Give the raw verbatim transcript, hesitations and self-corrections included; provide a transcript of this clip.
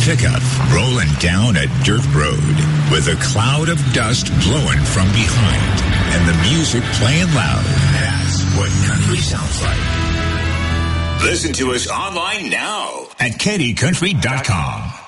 pickup rolling down a dirt road with a cloud of dust blowing from behind and the music playing loud. That's what country sounds like. Listen to us online now at Katy Country dot com.